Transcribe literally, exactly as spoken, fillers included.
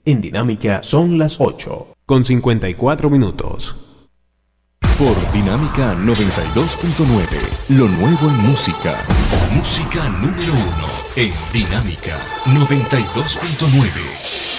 En Dinámica son las ocho, con cincuenta y cuatro minutos. Por Dinámica noventa y dos punto nueve, lo nuevo en música. Música número uno en Dinámica noventa y dos punto nueve.